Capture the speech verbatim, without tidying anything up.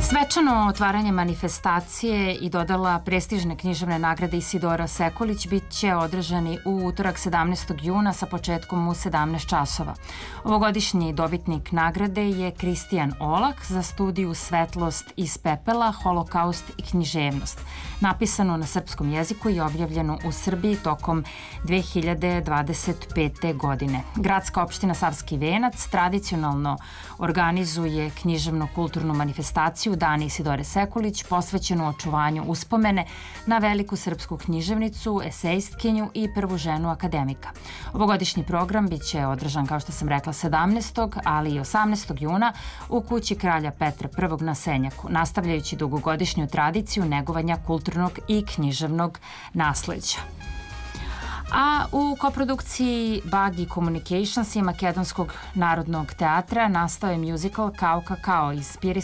Svečano otvaranje manifestacije i dodala prestižne književne nagrade Isidora Sekulić bit će održani u utorak sedamnaestog juna sa početkom u sedamnaest časova. Ovogodišnji dobitnik nagrade je Kristijan Olak za studiju Svetlost iz pepela, holokaust i književnost, napisanu na srpskom jeziku i objavljenu u Srbiji tokom dve hiljade dvadeset pete. godine. Gradska opština Savski Venac tradicionalno organizuje književno-kulturnu manifestaciju Dani Isidore Sekulić, posvećenu očuvanju uspomene na veliku srpsku književnicu, esejstkinju i prvu ženu akademika. Ovogodišnji program biće održan, kao što sam rekla, sedamnaestog ali i osamnaestog juna u kući kralja Petra Prvog na Senjaku, nastavljajući dugogodišnju tradiciju negovanja kulturnog i književnog nasleđa. A u koprodukciji Bagi Communications i Makedonskog narodnog teatra nastao je musical Kao Kakao, inspirisan